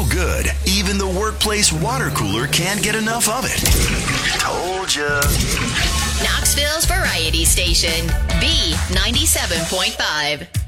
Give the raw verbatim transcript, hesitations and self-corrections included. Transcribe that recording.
good, even the workplace water cooler can't get enough of it. Told ya. Knoxville's Variety Station, B ninety-seven point five.